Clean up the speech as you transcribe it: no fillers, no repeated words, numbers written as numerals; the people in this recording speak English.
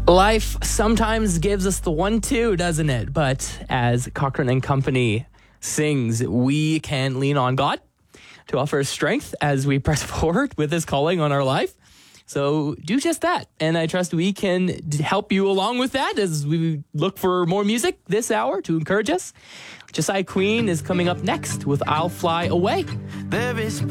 Life sometimes gives us the 1-2, doesn't it? But as Cochrane and Company sings, we can lean on God to offer strength as we press forward with His calling on our life. So do just that. And I trust we can help you along with that as we look for more music this hour to encourage us. Josiah Queen is coming up next with I'll Fly Away. There is